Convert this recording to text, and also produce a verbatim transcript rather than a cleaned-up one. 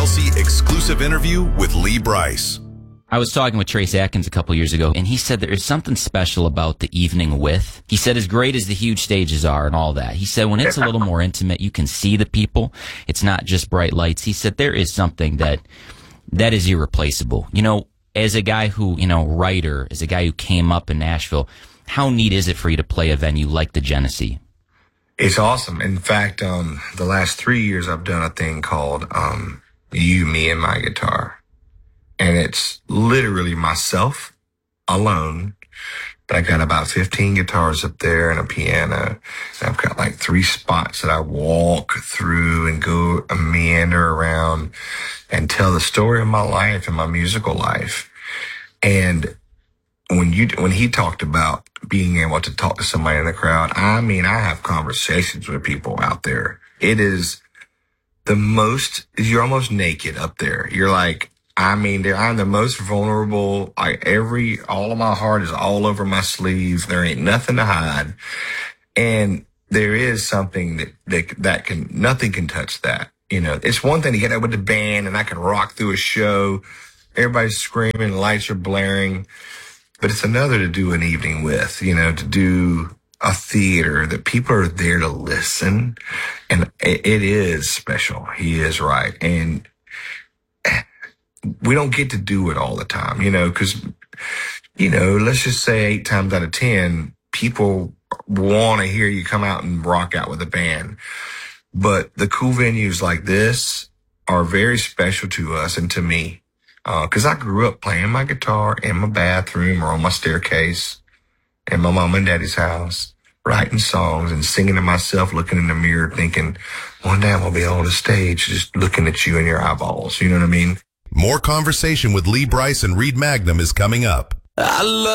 Kelsey exclusive interview with Lee Brice. I was talking with Trace Atkins a couple years ago, and he said there is something special about the evening with. He said as great as the huge stages are and all that, he said when it's a little more intimate, you can see the people. It's not just bright lights. He said there is something that that is irreplaceable. You know, as a guy who, you know, writer, as a guy who came up in Nashville, how neat is it for you to play a venue like the Genesee? It's awesome. In fact, um, the last three years I've done a thing called um, You, Me, and My Guitar. And it's literally myself alone. But I got about fifteen guitars up there and a piano. And I've got like three spots that I walk through and go and meander around and tell the story of my life and my musical life. And when you when he talked about being able to talk to somebody in the crowd, I mean, I have conversations with people out there. It is the most, you're almost naked up there. You're like, I mean, I'm the most vulnerable. I, every, all of my heart is all over my sleeves. There ain't nothing to hide. And there is something that, that, that can, nothing can touch that. You know, it's one thing to get up with the band and I can rock through a show. Everybody's screaming, lights are blaring. But it's another to do an evening with, you know, to do a theater that people are there to listen. And it, it is special. He is right. And we don't get to do it all the time, you know, because, you know, let's just say eight times out of ten, people want to hear you come out and rock out with a band. But the cool venues like this are very special to us and to me, because uh, I grew up playing my guitar in my bathroom or on my staircase in my mom and daddy's house, writing songs and singing to myself, looking in the mirror, thinking, one day I'm going to be on the stage just looking at you in your eyeballs. You know what I mean? More conversation with Lee Brice and Reed Magnum is coming up. I love